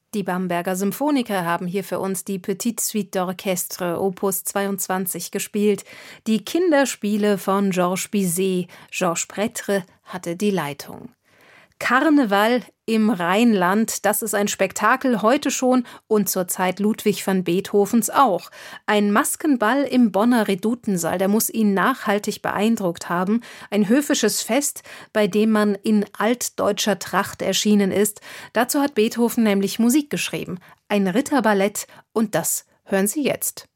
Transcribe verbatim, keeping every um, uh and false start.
Die Bamberger Symphoniker haben hier für uns die Petite Suite d'Orchestre Opus zweiundzwanzig gespielt. Die Kinderspiele von Georges Bizet. Georges Prêtre hatte die Leitung. Karneval im Rheinland, das ist ein Spektakel heute schon und zur Zeit Ludwig van Beethovens auch. Ein Maskenball im Bonner Redutensaal, der muss ihn nachhaltig beeindruckt haben. Ein höfisches Fest, bei dem man in altdeutscher Tracht erschienen ist. Dazu hat Beethoven nämlich Musik geschrieben. Ein Ritterballett und das hören Sie jetzt.